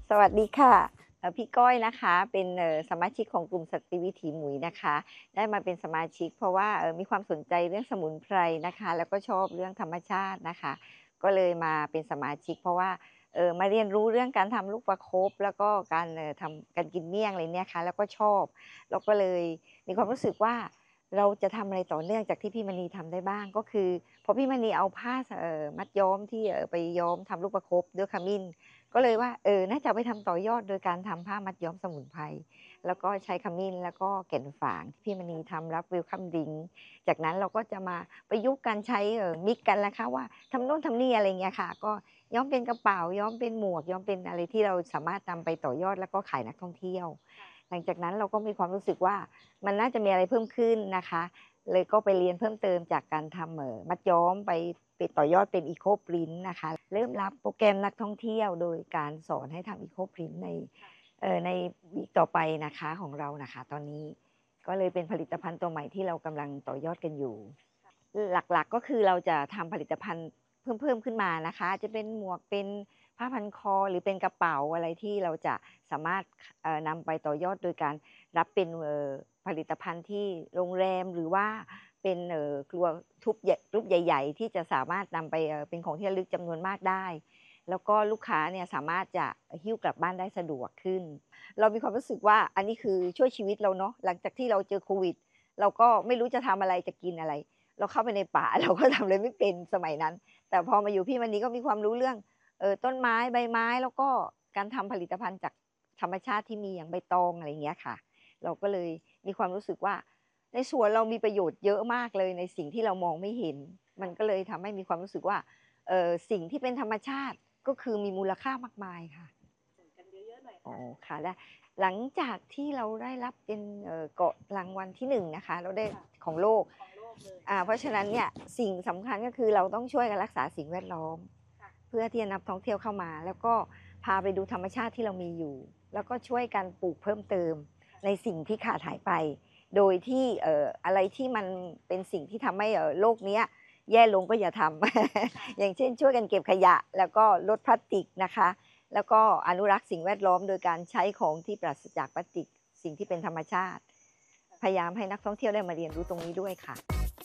สวัสดีค่ะพี่ก้อยนะคะเป็นสมาชิกของกลุ่มสตรีวิถีหมุยนะคะได้มาเป็นสมาชิกเพราะว่ามีความสนใจเรื่องสมุนไพรนะคะแล้วก็ชอบเรื่องธรรมชาตินะคะก็เลยมาเป็นสมาชิกเพราะว่ามาเรียนรู้เรื่องการทำลูกประคบแล้วก็การทำการกินเมี่ยงอะไรเนี่ยค่ะแล้วก็ชอบแล้วก็เลยมีความรู้สึกว่าเราจะทำอะไรต่อเนื่องจากที่พี่มณีทำได้บ้างก็คือพอพี่มณีเอาผ้ามัดย้อมที่ไปย้อมทำลูกประคบด้วยขมิ้น ก็เลยว่าน่าจะไปทำต่อยอดโดยการทำผ้ามัดย้อมสมุนไพรแล้วก็ใช้ขมิ้นแล้วก็แก่นฝางที่พี่มณีทำรับเวลคัมดริงจากนั้นเราก็จะมาประยุกต์การใช้มิกกันแล้วค่ะว่าทำโน่นทำนี่อะไรเงี้ยค่ะก็ย้อมเป็นกระเป๋าย้อมเป็นหมวกย้อมเป็นอะไรที่เราสามารถนำไปต่อยอดแล้วก็ขายนักท่องเที่ยวหลังจากนั้นเราก็มีความรู้สึกว่ามันน่าจะมีอะไรเพิ่มขึ้นนะคะเลยก็ไปเรียนเพิ่มเติมจากการทำมัดย้อมไปต่อยอดเป็นอีโคปรินต์นะคะเริ่มรับโปรแกรมนักท่องเที่ยวโดยการสอนให้ทำอีโคปรินต์ในวีคต่อไปนะคะของเรานะคะตอนนี้ก็เลยเป็นผลิตภัณฑ์ตัวใหม่ที่เรากำลังต่อยอดกันอยู่หลักๆก็คือเราจะทำผลิตภัณฑ์เพิ่มขึ้นมานะคะจะเป็นหมวกเป็นผ้าพันคอหรือเป็นกระเป๋าอะไรที่เราจะสามารถนำไปต่อยอดโดยการรับเป็นผลิตภัณฑ์ที่โรงแรมหรือว่าเป็นครัวรูปใหญ่ๆที่จะสามารถนำไปเป็นของที่ระลึกจำนวนมากได้แล้วก็ลูกค้าเนี่ยสามารถจะหิ้วกลับบ้านได้สะดวกขึ้นเรามีความรู้สึกว่าอันนี้คือช่วยชีวิตเราเนาะหลังจากที่เราเจอโควิดเราก็ไม่รู้จะทำอะไรจะกินอะไรเราเข้าไปในป่าเราก็ทำอะไรไม่เป็นสมัยนั้นแต่พอมาอยู่พี่มันนี้ก็มีความรู้เรื่องต้นไม้ใบไม้แล้วก็การทำผลิตภัณฑ์จากธรรมชาติที่มีอย่างใบตองอะไรอย่างเงี้ยค่ะเราก็เลยมีความรู้สึกว่าในสวนเรามีประโยชน์เยอะมากเลยในสิ่งที่เรามองไม่เห็นมันก็เลยทำให้มีความรู้สึกว่าสิ่งที่เป็นธรรมชาติก็คือมีมูลค่ามากมายค่ะอ๋อค่ะและหลังจากที่เราได้รับเป็นเกาะรางวัลที่หนึ่งนะคะเราได้ของโลกเพราะฉะนั้นเนี่ยสิ่งสำคัญก็คือเราต้องช่วยกันรักษาสิ่งแวดล้อมเพื่อที่จะนำท่องเที่ยวเข้ามาแล้วก็พาไปดูธรรมชาติที่เรามีอยู่แล้วก็ช่วยกันปลูกเพิ่มเติมในสิ่งที่ขาดหายไปโดยที่อะไรที่มันเป็นสิ่งที่ทำให้โลกนี้แย่ลงก็อย่าทำ อย่างเช่นช่วยกันเก็บขยะแล้วก็ลดพลาสติกนะคะแล้วก็อนุรักษ์สิ่งแวดล้อมโดยการใช้ของที่ปราศจากพลาสติกสิ่งที่เป็นธรรมชาติพยายามให้นักท่องเที่ยวได้มาเรียนรู้ตรงนี้ด้วยค่ะ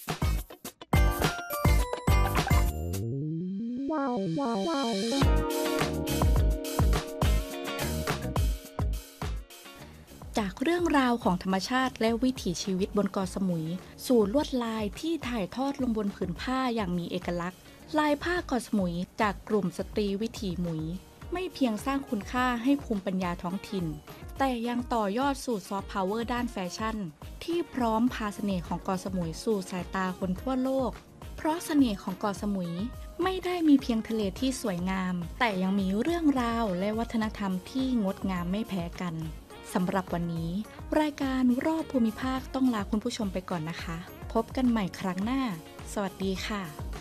จากเรื่องราวของธรรมชาติและวิถีชีวิตบนเกาะสมุยสู่ลวดลายที่ถ่ายทอดลงบนผืนผ้าอย่างมีเอกลักษณ์ลายผ้าเกาะสมุยจากกลุ่มสตรีวิถีหมุยไม่เพียงสร้างคุณค่าให้ภูมิปัญญาท้องถิ่นแต่ยังต่อยอดสู่ซอฟต์พาวเวอร์ด้านแฟชั่นที่พร้อมพาเสน่ห์ของเกาะสมุยสู่สายตาคนทั่วโลกเพราะเสน่ห์ของเกาะสมุยไม่ได้มีเพียงทะเลที่สวยงามแต่ยังมีเรื่องราวและวัฒนธรรมที่งดงามไม่แพ้กันสำหรับวันนี้รายการรอบภูมิภาคต้องลาคุณผู้ชมไปก่อนนะคะพบกันใหม่ครั้งหน้าสวัสดีค่ะ